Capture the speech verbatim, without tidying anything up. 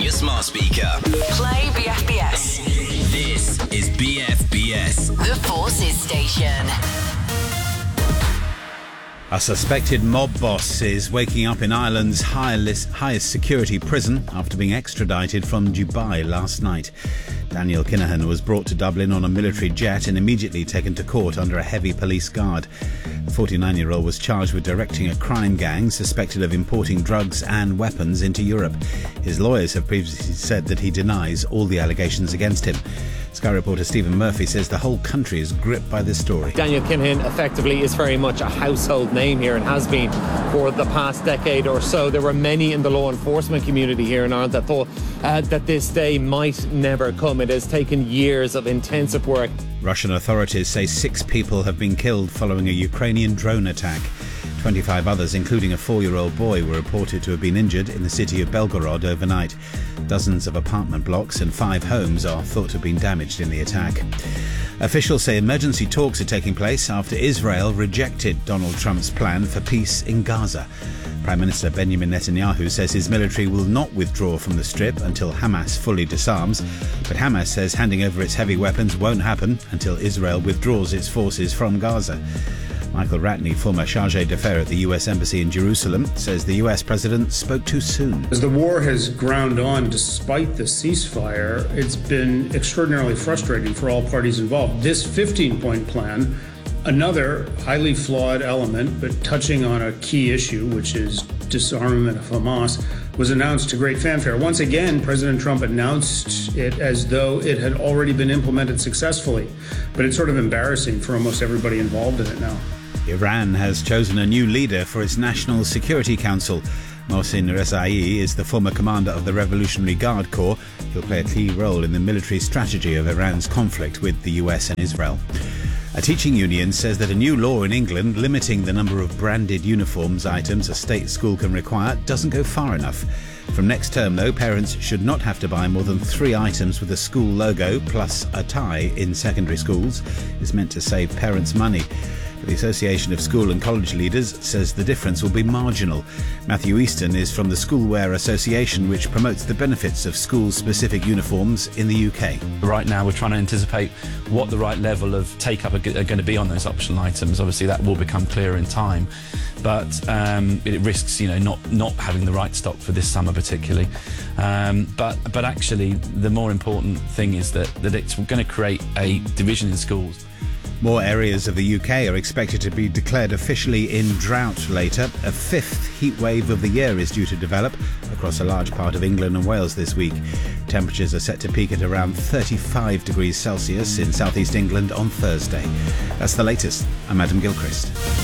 your smart speaker. Play B F B S. This is B F B S. The Forces Station. A suspected mob boss is waking up in Ireland's highest, highest security prison after being extradited from Dubai last night. Daniel Kinahan was brought to Dublin on a military jet and immediately taken to court under a heavy police guard. The forty-nine-year-old was charged with directing a crime gang suspected of importing drugs and weapons into Europe. His lawyers have previously said that he denies all the allegations against him. Sky reporter Stephen Murphy says the whole country is gripped by this story. Daniel Kinahan effectively is very much a household name here and has been for the past decade or so. There were many in the law enforcement community here in Ireland that thought uh, that this day might never come. It has taken years of intensive work. Russian authorities say six people have been killed following a Ukrainian drone attack. twenty-five others, including a four-year-old boy, were reported to have been injured in the city of Belgorod overnight. Dozens of apartment blocks and five homes are thought to have been damaged in the attack. Officials say emergency talks are taking place after Israel rejected Donald Trump's plan for peace in Gaza. Prime Minister Benjamin Netanyahu says his military will not withdraw from the Strip until Hamas fully disarms, but Hamas says handing over its heavy weapons won't happen until Israel withdraws its forces from Gaza. Michael Ratney, former chargé d'affaires at the U S Embassy in Jerusalem, says the U S president spoke too soon. As the war has ground on despite the ceasefire, it's been extraordinarily frustrating for all parties involved. This fifteen-point plan, another highly flawed element, but touching on a key issue, which is disarmament of Hamas, was announced to great fanfare. Once again, President Trump announced it as though it had already been implemented successfully, but it's sort of embarrassing for almost everybody involved in it now. Iran has chosen a new leader for its National Security Council. Mohsen Rezai is the former commander of the Revolutionary Guard Corps. He'll play a key role in the military strategy of Iran's conflict with the U S and Israel. A teaching union says that a new law in England limiting the number of branded uniforms items a state school can require doesn't go far enough. From next term, though, parents should not have to buy more than three items with a school logo plus a tie in secondary schools. It's meant to save parents money. The Association of School and College Leaders says the difference will be marginal. Matthew Easton is from the Schoolwear Association, which promotes the benefits of school-specific uniforms in the U K. Right now we're trying to anticipate what the right level of take-up are going to be on those optional items. Obviously that will become clearer in time, but um, it risks, you know, not, not having the right stock for this summer particularly. Um, but, but actually the more important thing is that, that it's going to create a division in schools. More areas of the U K are expected to be declared officially in drought later. A fifth heat wave of the year is due to develop across a large part of England and Wales this week. Temperatures are set to peak at around thirty-five degrees Celsius in southeast England on Thursday. That's the latest. I'm Adam Gilchrist.